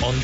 on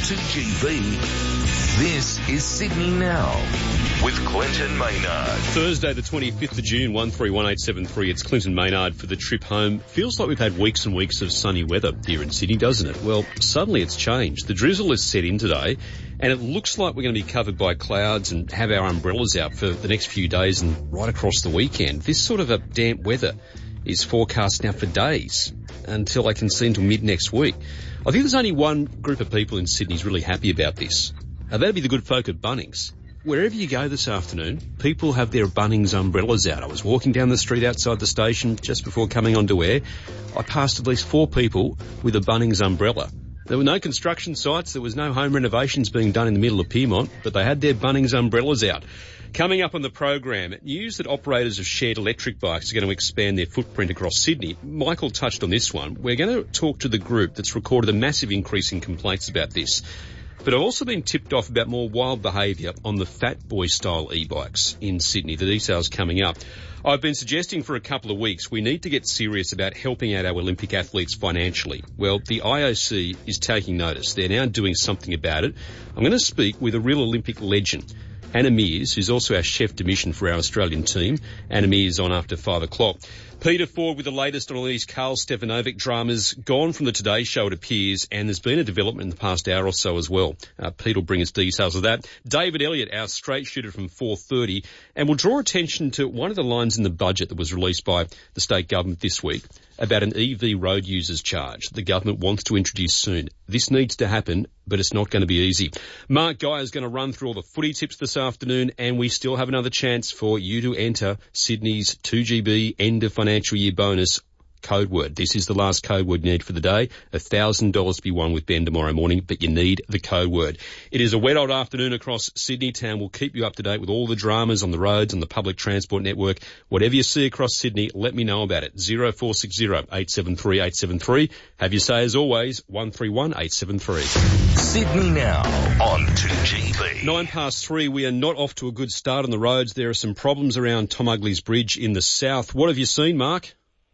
2GB. This is Sydney Now with Clinton Maynard. Thursday the 25th of June, 131873. It's Clinton Maynard for the trip home. Feels like we've had weeks and weeks of sunny weather here in Sydney, doesn't it? Well, suddenly it's changed. The drizzle has set in today, and it looks like we're going to be covered by clouds and have our umbrellas out for the next few days and right across the weekend. This sort of a damp weather is forecast now for days until I can see until mid next week. I think there's only one group of people in Sydney who's really happy about this. That'd be the good folk at Bunnings. Wherever you go this afternoon, people have their Bunnings umbrellas out. I was walking down the street outside the station just before coming onto air. I passed at least 4 people with a Bunnings umbrella. There were no construction sites, there was no home renovations being done in the middle of Pyrmont, but they had their Bunnings umbrellas out. Coming up on the program, news that operators of shared electric bikes are going to expand their footprint across Sydney. Michael touched on this one. We're going to talk to the group that's recorded a massive increase in complaints about this. But I've also been tipped off about more wild behaviour on the Fat Boy style e-bikes in Sydney. The details coming up. I've been suggesting for a couple of weeks we need to get serious about helping out our Olympic athletes financially. Well, the IOC is taking notice. They're now doing something about it. I'm going to speak with a real Olympic legend, Anna Meares, who's also our chef de mission for our Australian team. Anna Meares on after 5 o'clock. Peter Ford with the latest on all these Karl Stefanovic dramas. Gone from the Today Show, it appears, and there's been a development in the past hour or so as well. Pete will bring us details of that. David Elliott, our straight shooter from 4:30, and we'll draw attention to one of the lines in the budget that was released by the state government this week about an EV road users charge the government wants to introduce soon. This needs to happen, but it's not going to be easy. Mark Guy is going to run through all the footy tips this afternoon, and we still have another chance for you to enter Sydney's 2GB end of financial year bonus code word. This is the last code word you need for the day. $1,000 to be won with Ben tomorrow morning, but you need the code word. It is a wet old afternoon across Sydney town. We'll keep you up to date with all the dramas on the roads, on the public transport network. Whatever you see across Sydney, let me know about it. 0460 873 873. Have your say as always, 131 873. Sydney Now on 2GB. 3:09, we are not off to a good start on the roads. There are some problems around Tom Ugley's Bridge in the south. What have you seen, Mark?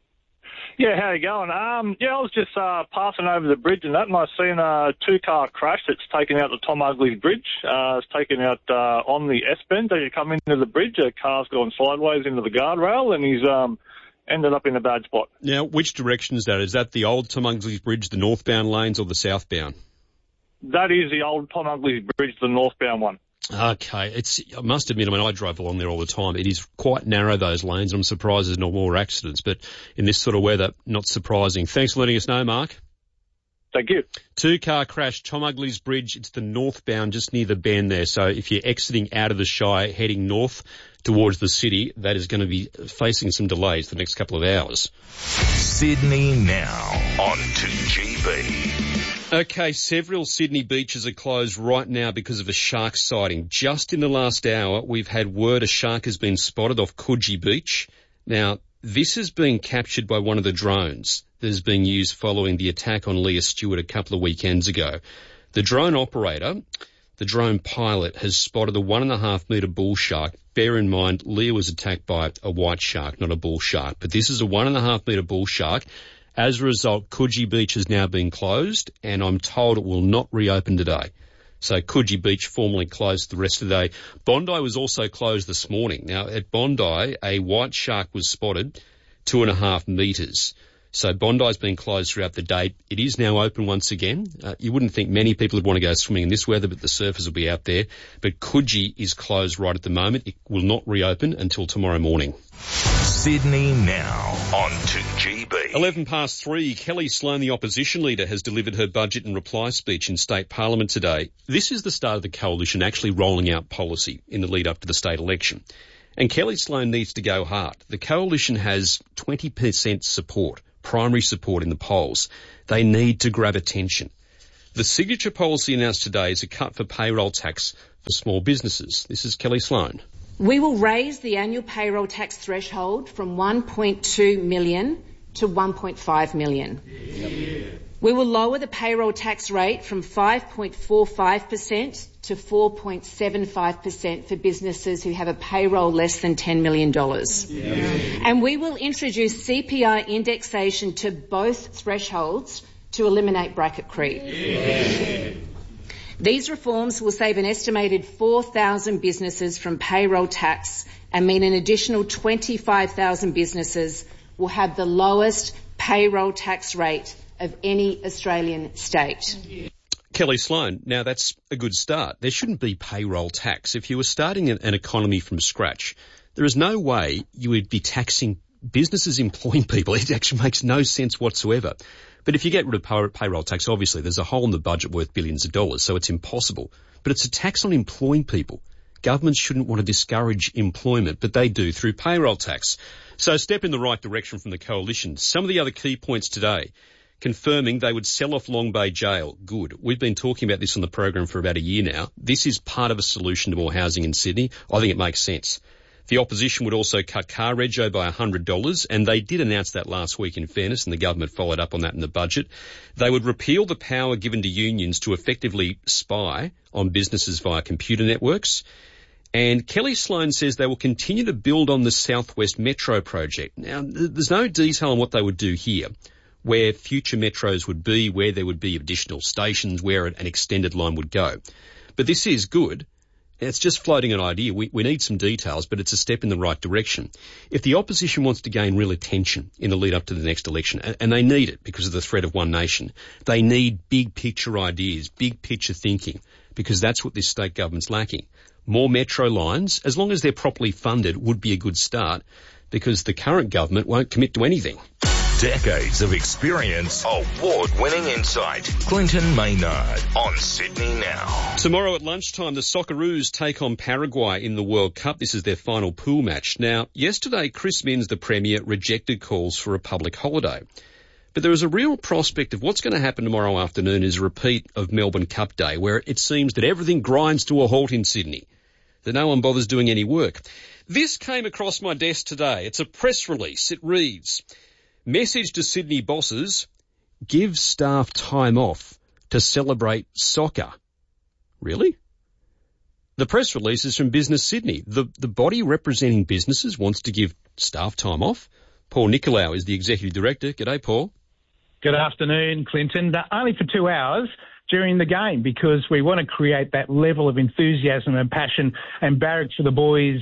Yeah, how you going? I was just passing over the bridge and that, and I seen a 2-car crash that's taken out the Tom Ugley's Bridge. It's taken out on the S-bend as you come into the bridge. A car's gone sideways into the guardrail, and he's ended up in a bad spot. Now, which direction is that? Is that the old Tom Ugley's Bridge, the northbound lanes, or the southbound? That is the old Tom Ugley's Bridge, the northbound one. Okay, I must admit, I drive along there all the time. It is quite narrow, those lanes. I'm surprised there's not more accidents, but in this sort of weather, not surprising. Thanks for letting us know, Mark. Thank you. 2-car crash, Tom Ugley's Bridge. It's the northbound, just near the bend there. So if you're exiting out of the Shire, heading north towards the city, that is going to be facing some delays the next couple of hours. Sydney Now on 2GB. Okay, several Sydney beaches are closed right now because of a shark sighting. Just in the last hour, we've had word a shark has been spotted off Coogee Beach. Now, this has been captured by one of the drones that is being used following the attack on Leah Stewart a couple of weekends ago. The drone operator, the drone pilot, has spotted a 1.5 metre bull shark. Bear in mind, Leah was attacked by a white shark, not a bull shark. But this is a 1.5 metre bull shark. As a result, Coogee Beach has now been closed, and I'm told it will not reopen today. So Coogee Beach formally closed the rest of the day. Bondi was also closed this morning. Now, at Bondi, a white shark was spotted 2.5 metres. So Bondi's been closed throughout the day. It is now open once again. You wouldn't think many people would want to go swimming in this weather, but the surfers will be out there. But Coogee is closed right at the moment. It will not reopen until tomorrow morning. Sydney Now on 2GB. 3:11. Kelly Sloan, the opposition leader, has delivered her budget and reply speech in state parliament today. This is the start of the coalition actually rolling out policy in the lead up to the state election. And Kelly Sloan needs to go hard. The coalition has 20% support, primary support in the polls. They need to grab attention. The signature policy announced today is a cut for payroll tax for small businesses. This is Kelly Sloan. We will raise the annual payroll tax threshold from 1.2 million to 1.5 million. Yeah. We will lower the payroll tax rate from 5.45% to 4.75% for businesses who have a payroll less than $10 million. Yeah. And we will introduce CPI indexation to both thresholds to eliminate bracket creep. Yeah. These reforms will save an estimated 4,000 businesses from payroll tax and mean an additional 25,000 businesses will have the lowest payroll tax rate of any Australian state. Kelly Sloan, now that's a good start. There shouldn't be payroll tax. If you were starting an economy from scratch, there is no way you would be taxing businesses employing people. It actually makes no sense whatsoever. But if you get rid of payroll tax, obviously there's a hole in the budget worth billions of dollars, so it's impossible. But it's a tax on employing people. Governments shouldn't want to discourage employment, but they do through payroll tax. So a step in the right direction from the coalition. Some of the other key points today: confirming they would sell off Long Bay Jail. Good. We've been talking about this on the program for about a year now. This is part of a solution to more housing in Sydney. I think it makes sense. The opposition would also cut car rego by $100, and they did announce that last week, in fairness, and the government followed up on that in the budget. They would repeal the power given to unions to effectively spy on businesses via computer networks. And Kelly Sloan says they will continue to build on the South West Metro project. Now, there's no detail on what they would do here, where future metros would be, where there would be additional stations, where an extended line would go. But this is good. It's just floating an idea. We need some details, but it's a step in the right direction. If the opposition wants to gain real attention in the lead up to the next election, and they need it because of the threat of one nation, they need big picture ideas, big picture thinking, because that's what this state government's lacking. More metro lines, as long as they're properly funded, would be a good start, because the current government won't commit to anything. Decades of experience, award-winning insight. Clinton Maynard on Sydney Now. Tomorrow at lunchtime, the Socceroos take on Paraguay in the World Cup. This is their final pool match. Now, yesterday, Chris Minns, the Premier, rejected calls for a public holiday. But there is a real prospect of what's going to happen tomorrow afternoon is a repeat of Melbourne Cup Day, where it seems that everything grinds to a halt in Sydney, that no one bothers doing any work. This came across my desk today. It's a press release. It reads: message to Sydney bosses, give staff time off to celebrate soccer. Really? The press release is from Business Sydney. The body representing businesses wants to give staff time off. Paul Nicolau is the Executive Director. G'day, Paul. Good afternoon, Clinton. Only for 2 hours during the game, because we want to create that level of enthusiasm and passion and barracks for the boys.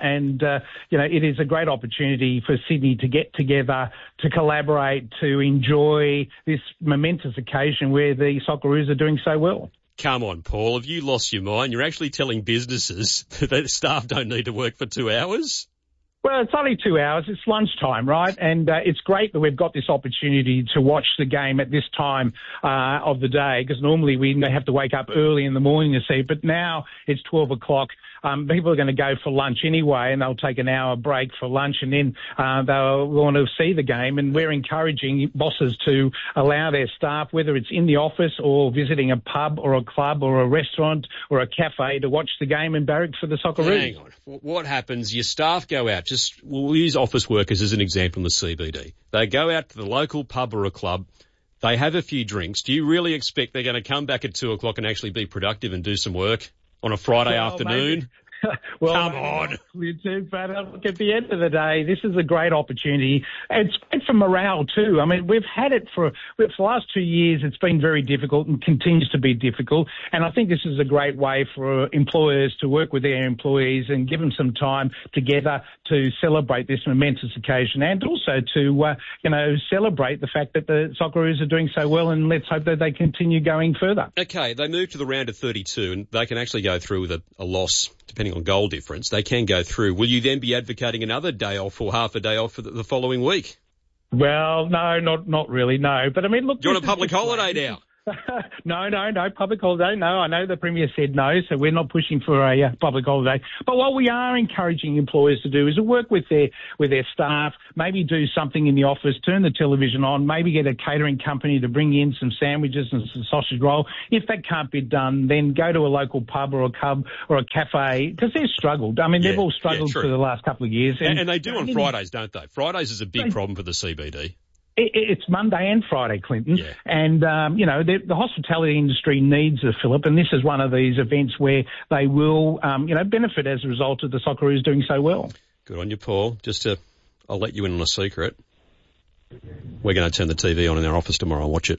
It is a great opportunity for Sydney to get together, to collaborate, to enjoy this momentous occasion where the Socceroos are doing so well. Come on, Paul. Have you lost your mind? You're actually telling businesses that staff don't need to work for 2 hours? Well, it's only 2 hours. It's lunchtime, right? And it's great that we've got this opportunity to watch the game at this time of the day, because normally we have to wake up early in the morning to see. But now it's 12 o'clock. People are going to go for lunch anyway, and they'll take an hour break for lunch, and then they'll want to see the game. And we're encouraging bosses to allow their staff, whether it's in the office or visiting a pub or a club or a restaurant or a cafe, to watch the game and barracks for the Socceroos. Hang on. What happens? Your staff go out. We'll use office workers as an example in the CBD. They go out to the local pub or a club. They have a few drinks. Do you really expect they're going to come back at 2 o'clock and actually be productive and do some work on a Friday afternoon? Come on. But at the end of the day, this is a great opportunity. It's great for morale too. I mean, we've had it for the last 2 years. It's been very difficult and continues to be difficult. And I think this is a great way for employers to work with their employees and give them some time together to celebrate this momentous occasion, and also to, celebrate the fact that the Socceroos are doing so well, and let's hope that they continue going further. Okay, they move to the round of 32 and they can actually go through with a loss, depending on goal difference. They can go through. Will you then be advocating another day off or half a day off for the following week? Well, no, not really, no. But I mean, look... Do you want a public holiday now? No, public holiday. No, I know the Premier said no, so we're not pushing for a public holiday. But what we are encouraging employers to do is to work with their staff, maybe do something in the office, turn the television on, maybe get a catering company to bring in some sandwiches and some sausage roll. If that can't be done, then go to a local pub or a cafe, because they've struggled. I mean, they've all struggled for the last couple of years. And they do on Fridays, don't they? Fridays is a big problem for the CBD. It's Monday and Friday, Clinton. Yeah. And, the hospitality industry needs a fillip, and this is one of these events where they will, benefit as a result of the Socceroos doing so well. Good on you, Paul. I'll let you in on a secret. We're going to turn the TV on in our office tomorrow and watch it.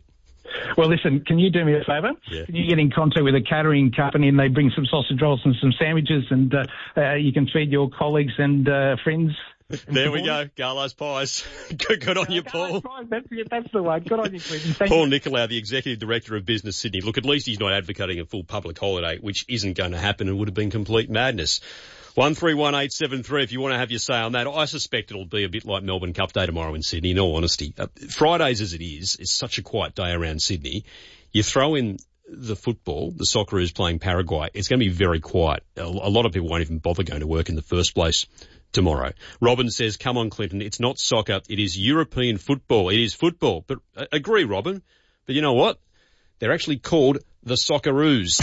Well, listen, can you do me a favour? Yeah. Can you get in contact with a catering company and they bring some sausage rolls and some sandwiches and you can feed your colleagues and friends? There we go. Garlo's Pies. Good on you, Paul. That's the one. Good on you, Clinton. Paul Nicolau, the Executive Director of Business Sydney. Look, at least he's not advocating a full public holiday, which isn't going to happen and would have been complete madness. 131873 if you want to have your say on that. I suspect it'll be a bit like Melbourne Cup Day tomorrow in Sydney, in all honesty. Fridays as it is such a quiet day around Sydney. You throw in the football, the Socceroos playing Paraguay, it's going to be very quiet. A lot of people won't even bother going to work in the first place tomorrow. Robin says, come on, Clinton, it's not soccer, it is European football. It is football. But agree, Robin. But you know what? They're actually called the Socceroos.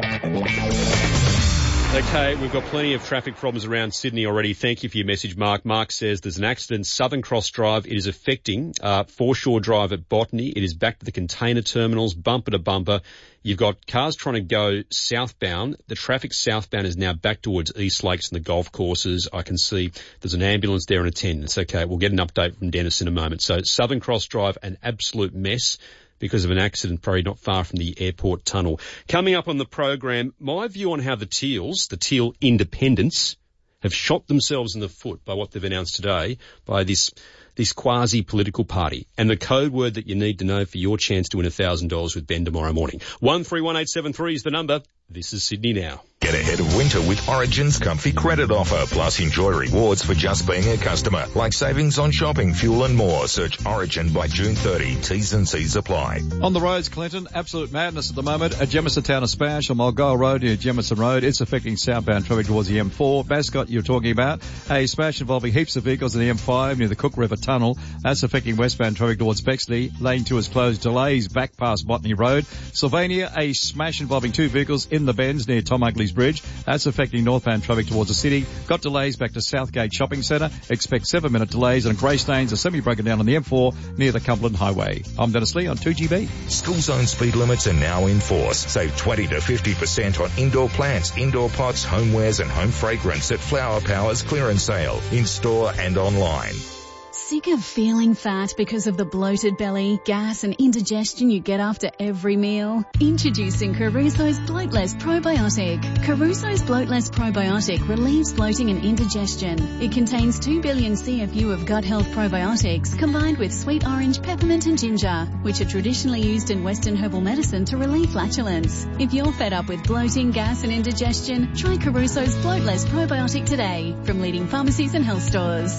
Okay, we've got plenty of traffic problems around Sydney already. Thank you for your message, Mark. Mark says there's an accident, Southern Cross Drive. It is affecting Foreshore Drive at Botany. It is back to the container terminals, bumper to bumper. You've got cars trying to go southbound. The traffic southbound is now back towards East Lakes and the golf courses. I can see there's an ambulance there and attendants. Okay, we'll get an update from Dennis in a moment. So Southern Cross Drive, an absolute mess because of an accident probably not far from the airport tunnel. Coming up on the program, my view on how the Teal independents, have shot themselves in the foot by what they've announced today by this quasi-political party. And the code word that you need to know for your chance to win $1,000 with Ben tomorrow morning. 131873 is the number. This is Sydney Now. Get ahead of winter with Origin's comfy credit offer, plus enjoy rewards for just being a customer, like savings on shopping, fuel and more. Search Origin by June 30. T's and C's apply. On the roads, Clinton, absolute madness at the moment at Jemison Town of Spash on Mulgoa Road near Jemison Road. It's affecting southbound traffic towards the M4. Bascott, you're talking about a smash involving heaps of vehicles in the M5 near the Cook River Tunnel. That's affecting westbound traffic towards Bexley. Lane 2 is closed. Delays back past Botany Road. Sylvania, a smash involving two vehicles in the bends near Tom Ugley's Bridge. That's affecting northbound traffic towards the city. Got delays back to Southgate Shopping Centre. Expect 7-minute delays, and grey stains are semi-broken down on the M4 near the Cumberland Highway. I'm Dennis Lee on 2GB. School zone speed limits are now in force. Save 20 to 50% on indoor plants, indoor pots, homewares and home fragrance at Flower Power's clearance sale, in-store and online. Sick of feeling fat because of the bloated belly, gas and indigestion you get after every meal? Introducing Caruso's Bloatless Probiotic. Caruso's Bloatless Probiotic relieves bloating and indigestion. It contains 2 billion CFU of gut health probiotics combined with sweet orange, peppermint and ginger, which are traditionally used in Western herbal medicine to relieve flatulence. If you're fed up with bloating, gas and indigestion, try Caruso's Bloatless Probiotic today from leading pharmacies and health stores.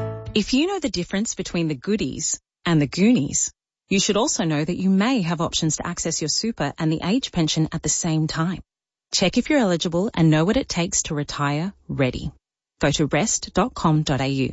If you know the difference between the goodies and the Goonies, you should also know that you may have options to access your super and the age pension at the same time. Check if you're eligible and know what it takes to retire ready. Go to rest.com.au.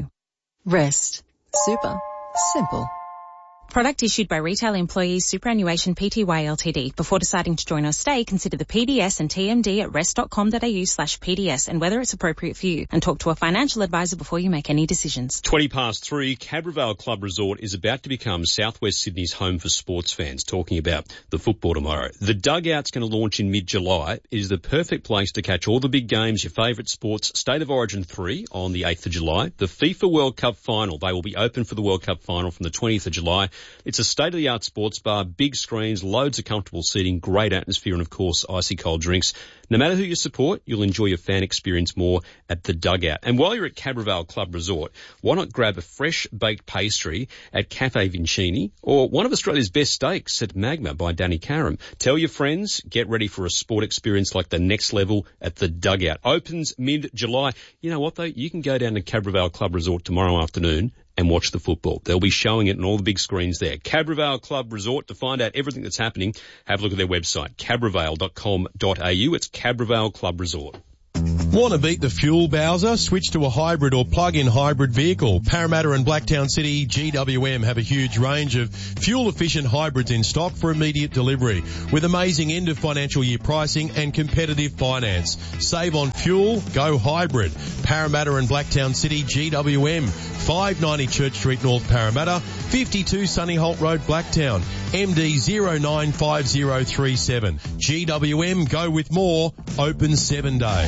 Rest. Super. Simple. Product issued by Retail Employees Superannuation Pty Ltd. Before deciding to join or stay, consider the PDS and TMD at rest.com.au/PDS and whether it's appropriate for you, and talk to a financial advisor before you make any decisions. 3:20, Cadravale Club Resort is about to become Southwest Sydney's home for sports fans, talking about the football tomorrow. The Dugout's going to launch in mid-July. It is the perfect place to catch all the big games, your favourite sports. State of Origin 3 on the 8th of July. The FIFA World Cup Final. They will be open for the World Cup Final from the 20th of July. It's a state-of-the-art sports bar, big screens, loads of comfortable seating, great atmosphere, and, of course, icy cold drinks. No matter who you support, you'll enjoy your fan experience more at the Dugout. And while you're at Cadravale Club Resort, why not grab a fresh baked pastry at Cafe Vincini or one of Australia's best steaks at Magma by Danny Karam. Tell your friends, get ready for a sport experience like the next level at the Dugout. Opens mid-July. You know what, though? You can go down to Cadravale Club Resort tomorrow afternoon and watch the football. They'll be showing it on all the big screens there. Cadravale Club Resort. To find out everything that's happening, have a look at their website, cadravale.com.au. It's Cadravale Club Resort. Want to beat the fuel bowser? Switch to a hybrid or plug-in hybrid vehicle. Parramatta and Blacktown City GWM have a huge range of fuel-efficient hybrids in stock for immediate delivery, with amazing end-of-financial year pricing and competitive finance. Save on fuel, go hybrid. Parramatta and Blacktown City GWM, 590 Church Street North Parramatta, 52 Sunny Holt Road Blacktown, MD 095037. GWM, go with more, open 7 days.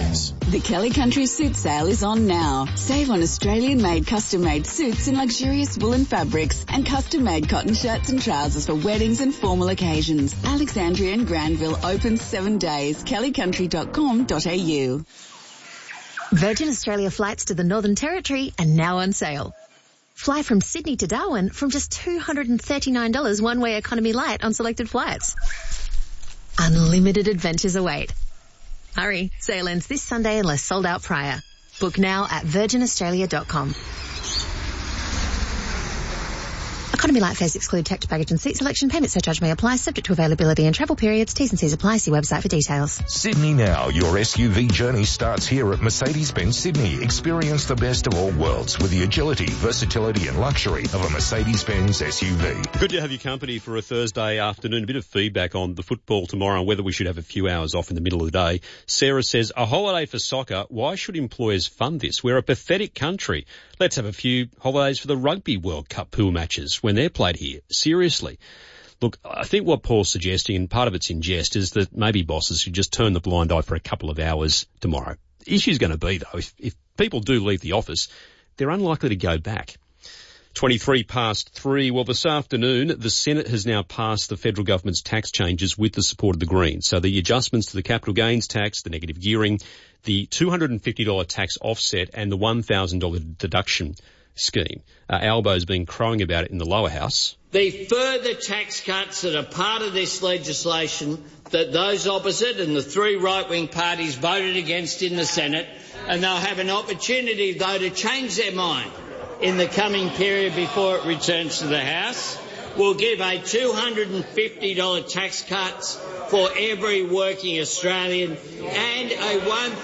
The Kelly Country Suit Sale is on now. Save on Australian-made, custom-made suits in luxurious woolen fabrics and custom-made cotton shirts and trousers for weddings and formal occasions. Alexandria and Granville open 7 days. kellycountry.com.au. Virgin Australia flights to the Northern Territory are now on sale. Fly from Sydney to Darwin from just $239 one-way economy light on selected flights. Unlimited adventures await. Hurry, sale ends this Sunday unless sold out prior. Book now at virginaustralia.com. Economy light fares exclude tax, baggage and seat selection. Payment surcharge may apply, subject to availability and travel periods. T's and C's apply. See website for details. Sydney Now, your SUV journey starts here at Mercedes-Benz Sydney. Experience the best of all worlds with the agility, versatility and luxury of a Mercedes-Benz SUV. Good to have your company for a Thursday afternoon. A bit of feedback on the football tomorrow and whether we should have a few hours off in the middle of the day. Sarah says, a holiday for soccer. Why should employers fund this? We're a pathetic country. Let's have a few holidays for the Rugby World Cup pool matches when they're played here. Seriously. Look, I think what Paul's suggesting, and part of it's in jest, is that maybe bosses should just turn the blind eye for a couple of hours tomorrow. The issue's going to be, though, if people do leave the office, they're unlikely to go back. 3:23. Well, this afternoon, the Senate has now passed the federal government's tax changes with the support of the Greens. So the adjustments to the capital gains tax, the negative gearing, the $250 tax offset and the $1,000 deduction scheme. Albo's been crowing about it in the lower house. The further tax cuts that are part of this legislation that those opposite and the three right-wing parties voted against in the Senate, and they'll have an opportunity, though, to change their mind in the coming period before it returns to the House, will give a $250 tax cut for every working Australian and a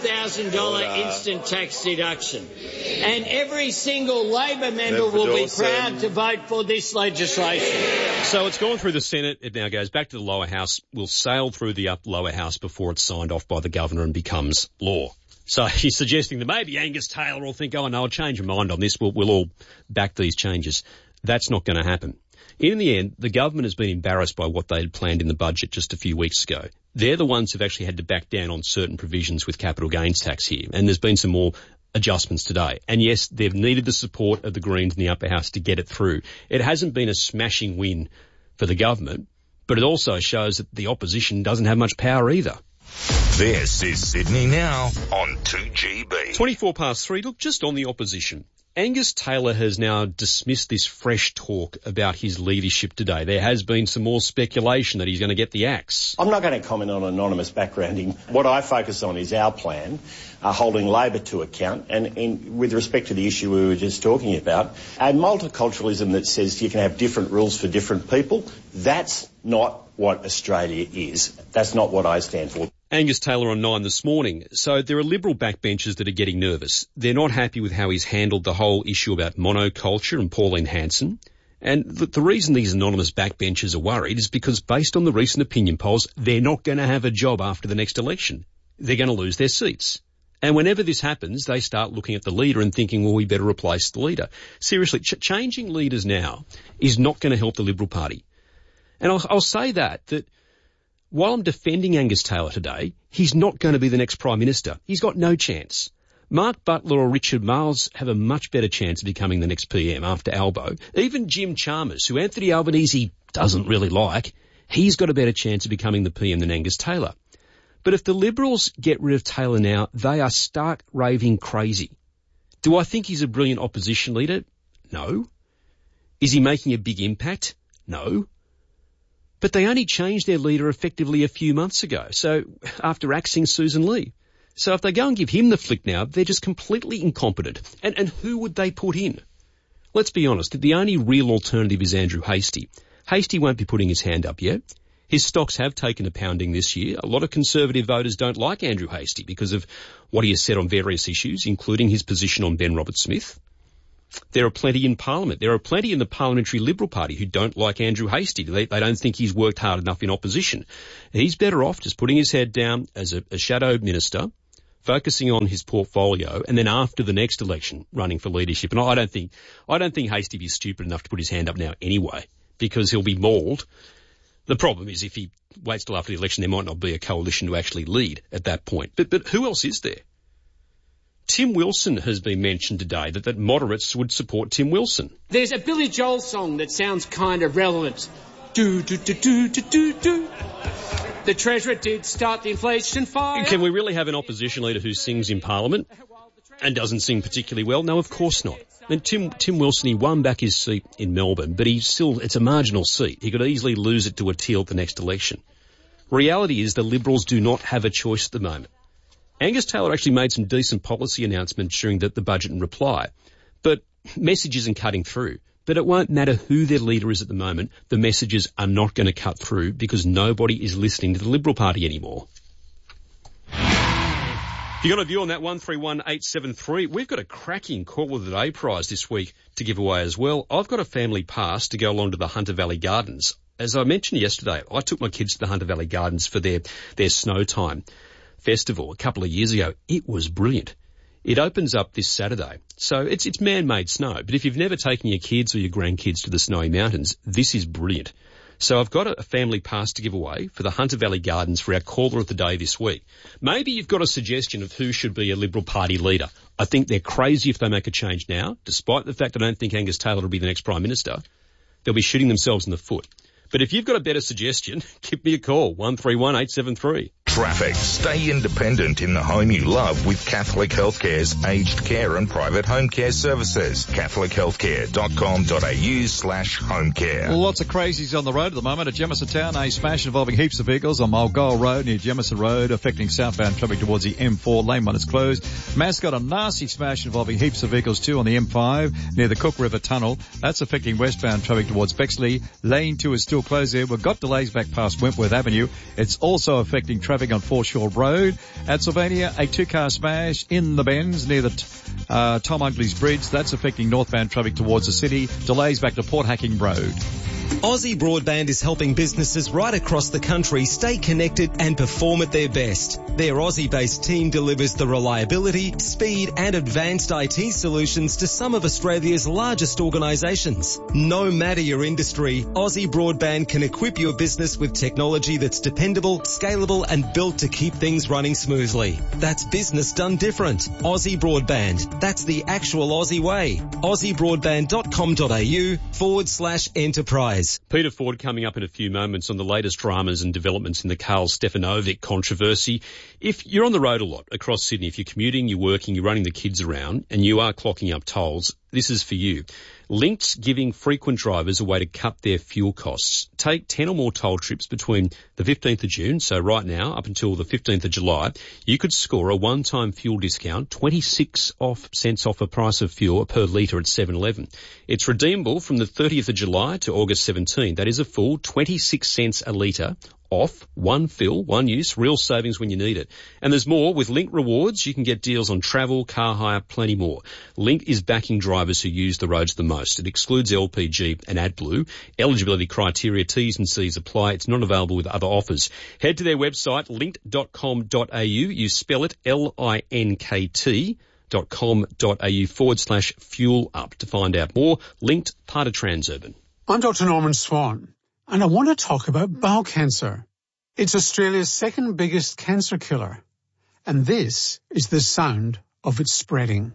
$1,000 instant tax deduction. And every single Labor member will be proud to vote for this legislation. So it's gone through the Senate. It now goes back to the lower house. We'll sail through the lower house before it's signed off by the governor and becomes law. So he's suggesting that maybe Angus Taylor will think, oh, no, I'll change my mind on this. We'll all back these changes. That's not going to happen. In the end, the government has been embarrassed by what they had planned in the budget just a few weeks ago. They're the ones who've actually had to back down on certain provisions with capital gains tax here. And there's been some more adjustments today. And yes, they've needed the support of the Greens in the upper house to get it through. It hasn't been a smashing win for the government, but it also shows that the opposition doesn't have much power either. This is Sydney Now on 2GB. 3:24. Look, just on the opposition. Angus Taylor has now dismissed this fresh talk about his leadership today. There has been some more speculation that he's going to get the axe. I'm not going to comment on anonymous backgrounding. What I focus on is our plan, holding Labor to account, and with respect to the issue we were just talking about, a multiculturalism that says you can have different rules for different people, that's not what Australia is. That's not what I stand for. Angus Taylor on 9 this morning. So there are Liberal backbenchers that are getting nervous. They're not happy with how he's handled the whole issue about monoculture and Pauline Hanson. And the reason these anonymous backbenchers are worried is because based on the recent opinion polls, they're not going to have a job after the next election. They're going to lose their seats. And whenever this happens, they start looking at the leader and thinking, well, we better replace the leader. Seriously, changing leaders now is not going to help the Liberal Party. And I'll say that while I'm defending Angus Taylor today, he's not going to be the next Prime Minister. He's got no chance. Mark Butler or Richard Marles have a much better chance of becoming the next PM after Albo. Even Jim Chalmers, who Anthony Albanese doesn't really like, he's got a better chance of becoming the PM than Angus Taylor. But if the Liberals get rid of Taylor now, they are stark raving crazy. Do I think he's a brilliant opposition leader? No. Is he making a big impact? No. But they only changed their leader effectively a few months ago, so after axing Susan Lee. So if they go and give him the flick now, they're just completely incompetent. And who would they put in? Let's be honest, the only real alternative is Andrew Hastie. Hastie won't be putting his hand up yet. His stocks have taken a pounding this year. A lot of Conservative voters don't like Andrew Hastie because of what he has said on various issues, including his position on Ben Roberts-Smith. There are plenty in Parliament. There are plenty in the Parliamentary Liberal Party who don't like Andrew Hastie. They don't think he's worked hard enough in opposition. He's better off just putting his head down as a shadow minister, focusing on his portfolio, and then after the next election, running for leadership. And I don't think Hastie is stupid enough to put his hand up now anyway, because he'll be mauled. The problem is if he waits till after the election, there might not be a coalition to actually lead at that point. But who else is there? Tim Wilson has been mentioned today, that moderates would support Tim Wilson. There's a Billy Joel song that sounds kind of relevant. Do, do, do, do, do, do, do. The Treasurer did start the inflation fire. Can we really have an opposition leader who sings in Parliament and doesn't sing particularly well? No, of course not. And Tim Wilson, he won back his seat in Melbourne, but it's a marginal seat. He could easily lose it to a Teal at the next election. Reality is the Liberals do not have a choice at the moment. Angus Taylor actually made some decent policy announcements during the budget and reply, but message isn't cutting through. But it won't matter who their leader is at the moment, the messages are not going to cut through because nobody is listening to the Liberal Party anymore. If you've got a view on that, 131873, we've got a cracking Call of the Day prize this week to give away as well. I've got a family pass to go along to the Hunter Valley Gardens. As I mentioned yesterday, I took my kids to the Hunter Valley Gardens for their snow time festival a couple of years ago. It was brilliant. It opens up this Saturday. So it's man-made snow. But if you've never taken your kids or your grandkids to the Snowy Mountains, this is brilliant. So I've got a family pass to give away for the Hunter Valley Gardens for our Caller of the Day this week. Maybe you've got a suggestion of who should be a Liberal Party leader. I think they're crazy if they make a change now, despite the fact I don't think Angus Taylor will be the next Prime Minister. They'll be shooting themselves in the foot. But if you've got a better suggestion, give me a call, 131873. Traffic. Stay independent in the home you love with Catholic Healthcare's aged care and private home care services. CatholicHealthcare.com.au/home care. Lots of crazies on the road at the moment. At Jemison Town, a smash involving heaps of vehicles on Mulgoa Road near Jemison Road, affecting southbound traffic towards the M4. Lane 1 is closed. Mascot, a nasty smash involving heaps of vehicles too on the M5 near the Cook River Tunnel. That's affecting westbound traffic towards Bexley. Lane 2 is still closed there. We've got delays back past Wentworth Avenue. It's also affecting traffic on Foreshore Road. At Sylvania, a two-car smash in the bends near the Tom Ugley's Bridge. That's affecting northbound traffic towards the city. Delays back to Port Hacking Road. Aussie Broadband is helping businesses right across the country stay connected and perform at their best. Their Aussie-based team delivers the reliability, speed and advanced IT solutions to some of Australia's largest organisations. No matter your industry, Aussie Broadband can equip your business with technology that's dependable, scalable and built to keep things running smoothly. That's business done different. Aussie Broadband. That's the actual Aussie way. AussieBroadband.com.au/enterprise. Peter Ford coming up in a few moments on the latest dramas and developments in the Karl Stefanovic controversy. If you're on the road a lot across Sydney, if you're commuting, you're working, you're running the kids around and you are clocking up tolls, this is for you. Link's giving frequent drivers a way to cut their fuel costs. Take 10 or more toll trips between the 15th of June, so right now, up until the 15th of July, you could score a one-time fuel discount, 26 cents off a price of fuel per litre at 7-Eleven. It's redeemable from the 30th of July to August 17. That is a full 26 cents a litre off, one fill, one use, real savings when you need it. And there's more. With Link Rewards, you can get deals on travel, car hire, plenty more. Link is backing drivers who use the roads the most. It excludes LPG and AdBlue. Eligibility criteria, T's and C's apply. It's not available with other offers. Head to their website, linked.com.au. You spell it LINKT.com.au/fuel up to find out more. Linked, part of Transurban. I'm Dr. Norman Swan, and I want to talk about bowel cancer. It's Australia's second biggest cancer killer, and this is the sound of it spreading.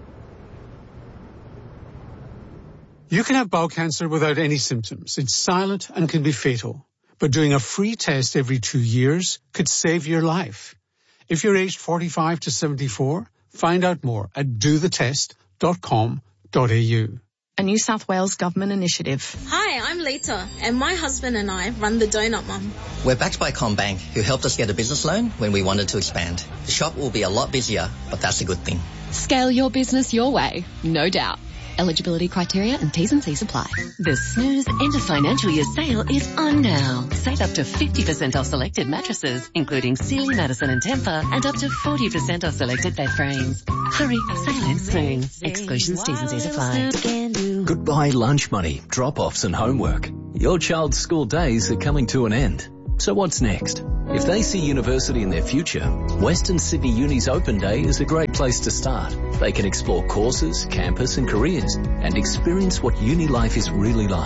You can have bowel cancer without any symptoms. It's silent and can be fatal, but doing a free test every 2 years could save your life. If you're aged 45 to 74, find out more at dothetest.com.au. A New South Wales government initiative. Hi, I'm Lita, and my husband and I run the Donut Mum. We're backed by CommBank, who helped us get a business loan when we wanted to expand. The shop will be a lot busier, but that's a good thing. Scale your business your way, no doubt. Eligibility criteria and T's and C's apply. The Snooze end of financial year sale is on now. Save up to 50% off selected mattresses, including Sealy, Madison and Tempur, and up to 40% off selected bed frames. Hurry, sale ends soon. Exclusions, T's and C's apply. Goodbye lunch money, drop-offs and homework. Your child's school days are coming to an end. So what's next? If they see university in their future, Western Sydney Uni's Open Day is a great place to start. They can explore courses, campus and careers and experience what uni life is really like.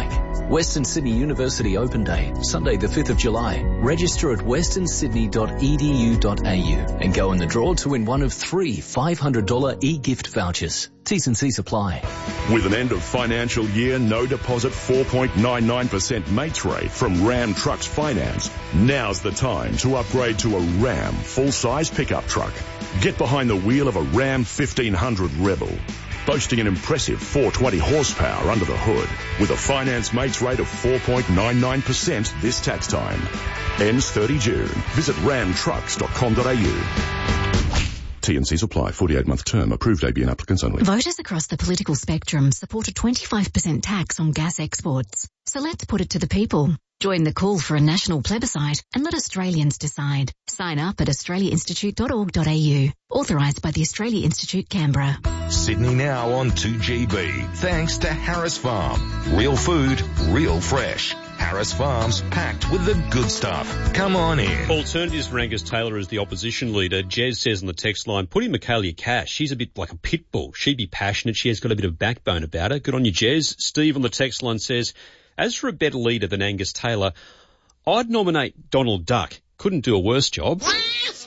Western Sydney University Open Day, Sunday the 5th of July. Register at westernsydney.edu.au and go in the draw to win one of 3 $500 e-gift vouchers. T's and C's apply. With an end of financial year, no deposit 4.99% mates rate from Ram Trucks Finance, now's the time to upgrade to a Ram full-size pickup truck. Get behind the wheel of a Ram 1500 Rebel, boasting an impressive 420 horsepower under the hood, with a finance mates rate of 4.99% this tax time. Ends 30 June. Visit ramtrucks.com.au. T&Cs apply. 48-month term. Approved ABN applicants only. Voters across the political spectrum support a 25% tax on gas exports. So let's put it to the people. Join the call for a national plebiscite and let Australians decide. Sign up at australiainstitute.org.au. Authorised by the Australia Institute, Canberra. Sydney Now on 2GB. Thanks to Harris Farm. Real food, real fresh. Harris Farms, packed with the good stuff. Come on in. Alternatives for Angus Taylor as the opposition leader. Jez says on the text line, put in Michaelia Cash. She's a bit like a pit bull. She'd be passionate. She has got a bit of backbone about her. Good on you, Jez. Steve on the text line says, as for a better leader than Angus Taylor, I'd nominate Donald Duck. Couldn't do a worse job. He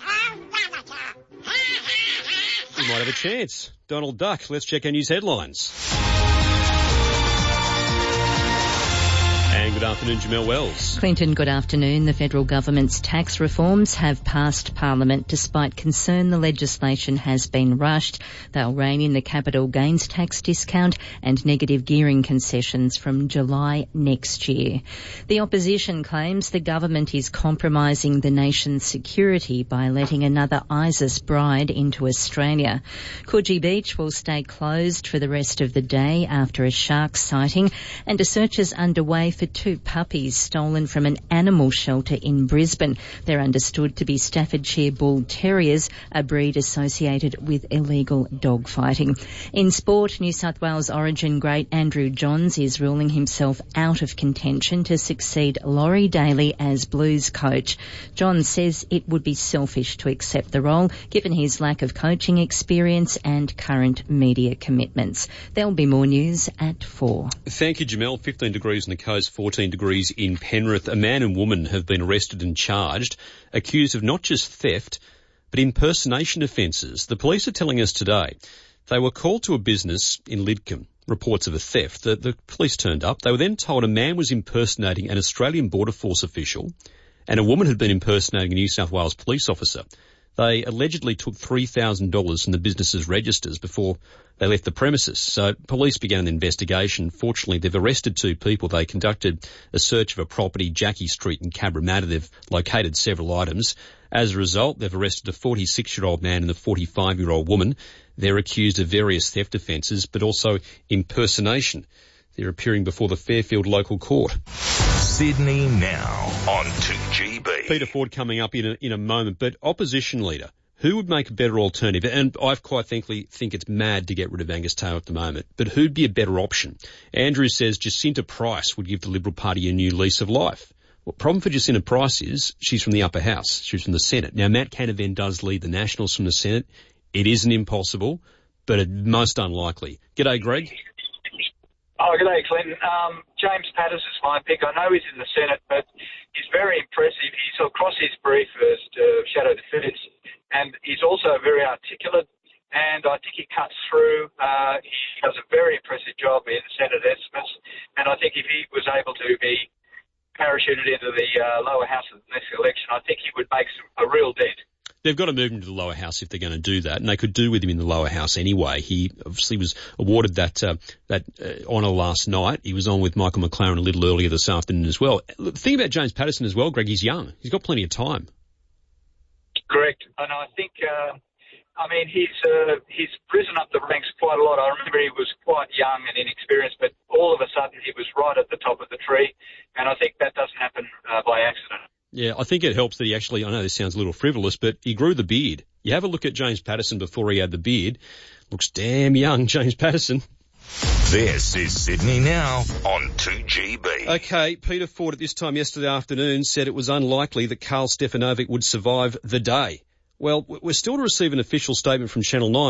might have a chance. Donald Duck. Let's check our news headlines. And good afternoon, Jamelle Wells. Clinton, good afternoon. The federal government's tax reforms have passed Parliament despite concern the legislation has been rushed. They'll rein in the capital gains tax discount and negative gearing concessions from July next year. The opposition claims the government is compromising the nation's security by letting another ISIS bride into Australia. Coogee Beach will stay closed for the rest of the day after a shark sighting, and a search is underway for 2 puppies stolen from an animal shelter in Brisbane. They're understood to be Staffordshire Bull Terriers, a breed associated with illegal dog fighting. In sport, New South Wales Origin great Andrew Johns is ruling himself out of contention to succeed Laurie Daly as Blues coach. Johns says it would be selfish to accept the role, given his lack of coaching experience and current media commitments. There'll be more news at 4. Thank you, Jamelle. 15 degrees on the coast, 14 degrees in Penrith. A man and woman have been arrested and charged, accused of not just theft, but impersonation offences. The police are telling us today they were called to a business in Lidcombe, reports of a theft. The police turned up. They were then told a man was impersonating an Australian Border Force official and a woman had been impersonating a New South Wales police officer. They allegedly took $3,000 from the business's registers before they left the premises. So police began an investigation. Fortunately, they've arrested 2 people. They conducted a search of a property, Jackie Street in Cabramatta. They've located several items. As a result, they've arrested a 46-year-old man and a 45-year-old woman. They're accused of various theft offences, but also impersonation. They're appearing before the Fairfield local court. Sydney Now on 2GB. Peter Ford coming up in a moment, but opposition leader, who would make a better alternative? And I quite frankly think it's mad to get rid of Angus Taylor at the moment, but who'd be a better option? Andrew says Jacinta Price would give the Liberal Party a new lease of life. Well, the problem for Jacinta Price is she's from the upper house. She's from the Senate. Now, Matt Canavan does lead the Nationals from the Senate. It isn't impossible, but it's most unlikely. G'day, Greg. Oh, g'day, Clinton. James Patterson's my pick. I know he's in the Senate, but he's very impressive. He's across his brief as shadow defence, and he's also very articulate, and I think he cuts through. He does a very impressive job in the Senate estimates, and I think if he was able to be parachuted into the lower house of the next election, I think he would make a real dent. They've got to move him to the lower house if they're going to do that, and they could do with him in the lower house anyway. He obviously was awarded that honour last night. He was on with Michael McLaren a little earlier this afternoon as well. The thing about James Patterson as well, Greg, he's young. He's got plenty of time. Correct, and I think, he's risen up the ranks quite a lot. I remember he was quite young and inexperienced, but all of a sudden he was right at the top of the tree, and I think that doesn't happen by accident. Yeah, I think it helps that he actually, I know this sounds a little frivolous, but he grew the beard. You have a look at James Patterson before he had the beard. Looks damn young, James Patterson. This is Sydney Now on 2GB. Okay, Peter Ford at this time yesterday afternoon said it was unlikely that Karl Stefanovic would survive the day. Well, we're still to receive an official statement from Channel 9.